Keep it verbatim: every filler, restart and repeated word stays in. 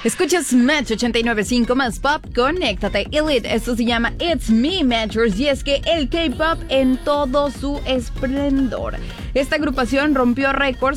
Escuchas Match ochenta y nueve punto cinco más pop, conéctate Elite. Esto se llama It's Me Matchers y es que el K-pop en todo su esplendor. Esta agrupación rompió récords